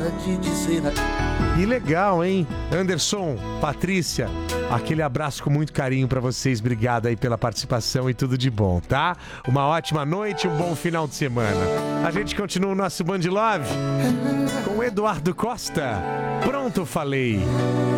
de dizer. E legal, hein? Anderson, Patrícia, aquele abraço com muito carinho pra vocês. Obrigado aí pela participação e tudo de bom, tá? Uma ótima noite, um bom final de semana. A gente continua o nosso Band Love com o Eduardo Costa. Pronto, falei.